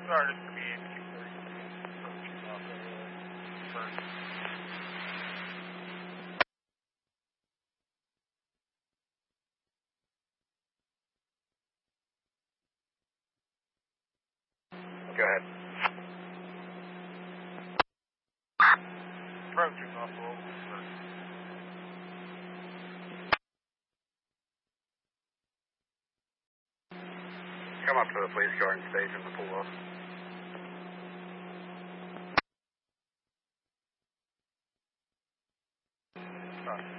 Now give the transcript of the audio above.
Sorry, this could be 230. Off the first. Go ahead. Approaching off the local first. Come up to the police car and stage in the pull-off.